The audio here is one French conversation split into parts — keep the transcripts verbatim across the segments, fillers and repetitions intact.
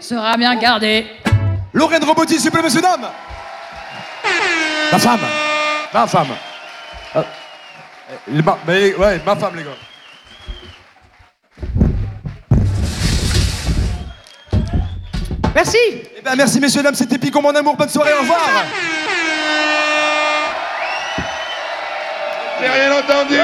sera bien gardé. Lorraine Robotti, s'il vous plaît, messieurs, dames. Ma femme. Ma femme. Euh, ma, mais, ouais, ma femme, les gars. Merci. Eh ben, merci, messieurs, dames, c'était Pico, mon amour. Bonne soirée, au revoir. J'ai rien entendu.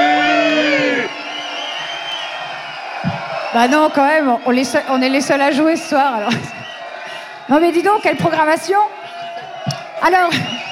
Bah non, quand même, on, les seuls- on est les seuls à jouer ce soir, alors. Non mais dis donc, quelle programmation. Alors...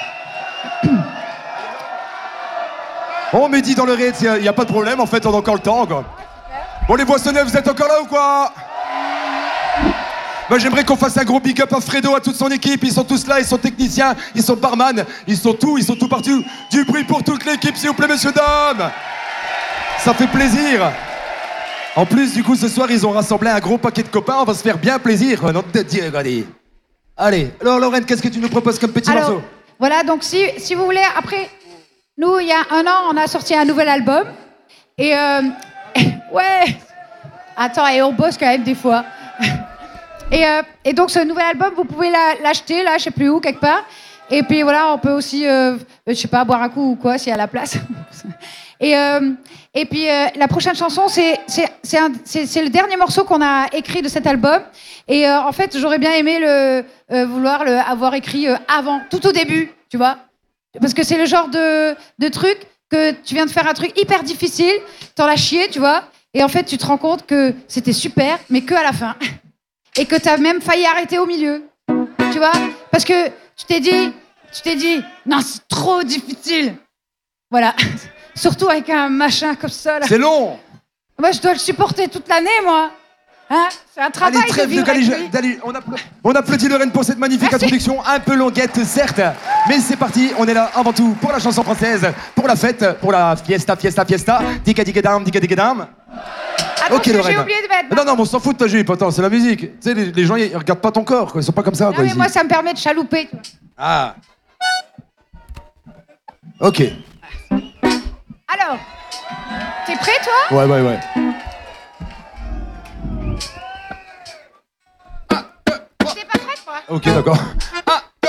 On me dit dans le raid, il n'y a pas de problème, en fait, on a encore le temps, quoi. Bon, les Boissonnais, vous êtes encore là ou quoi? Bah, j'aimerais qu'on fasse un gros big up à Fredo, à toute son équipe. Ils sont tous là, ils sont techniciens, ils sont barman, ils sont tout, ils sont tout partout. Du bruit pour toute l'équipe, s'il vous plaît, messieurs, dames. Ça fait plaisir. En plus, du coup, ce soir, ils ont rassemblé un gros paquet de copains. On va se faire bien plaisir. Non, de Dieu, regardez. Allez, alors Lorraine, qu'est-ce que tu nous proposes comme petit Alors, morceau? voilà, donc si, si vous voulez, après, nous, il y a un an, on a sorti un nouvel album. Et, euh, ouais, attends, et on bosse quand même des fois. Et, euh, et donc, ce nouvel album, vous pouvez la- l'acheter, là, je sais plus où, quelque part. Et puis, voilà, on peut aussi, euh, je sais pas, boire un coup ou quoi, s'il y a la place. Et, euh, et puis, euh, la prochaine chanson, c'est c'est- c'est un- c'est- c'est le dernier morceau qu'on a écrit de cet album. Et euh, en fait, j'aurais bien aimé le, euh, vouloir le avoir écrit euh, avant, tout au début, tu vois. Parce que c'est le genre de, de truc que tu viens de faire un truc hyper difficile, t'en as chié, tu vois. Et en fait, tu te rends compte que c'était super, mais que à la fin. Et que t'as même failli arrêter au milieu, tu vois. Parce que tu t'es dit, tu t'es dit, non, c'est trop difficile. Voilà. Surtout avec un machin comme ça, là. C'est long. Moi, je dois le supporter toute l'année, moi. Hein? C'est un travail Allez, de trêve de vivre avec galige- lui. d'aller- on, appla- on applaudit Lorraine pour cette magnifique Merci. introduction, un peu longuette, certes, mais c'est parti, on est là avant tout pour la chanson française, pour la fête, pour la fiesta, fiesta, fiesta, diga diga dam, diga diga dam. Attention, Ok, Lorraine. j'ai oublié de mettre... Non, non, mais on s'en fout de ta jupe, attends, c'est la musique. Tu sais, les, les gens, ils regardent pas ton corps, quoi. Ils sont pas comme ça, Non, quoi, mais ici. moi, ça me permet de chalouper. tu vois. Ah. Ok. Alors, t'es prêt, toi? Ouais, ouais, ouais. T'es pas prête, moi? Ok, d'accord.